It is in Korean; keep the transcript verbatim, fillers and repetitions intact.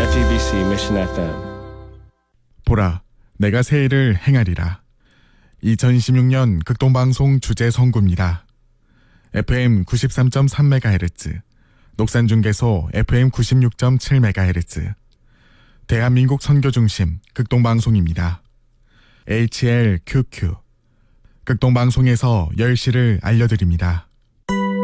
아이지비씨 Mission 에프엠. 보라, 내가 새 일을 행하리라. 이천이십육 년 극동방송 주제 선구입니다. 에프엠 구십삼 점 삼 메가헤르츠, 녹산중계소 에프엠 구십육 점 칠 메가헤르츠, 대한민국 선교중심 극동방송입니다. 에이치엘큐큐, 극동방송에서 열 시를 알려드립니다.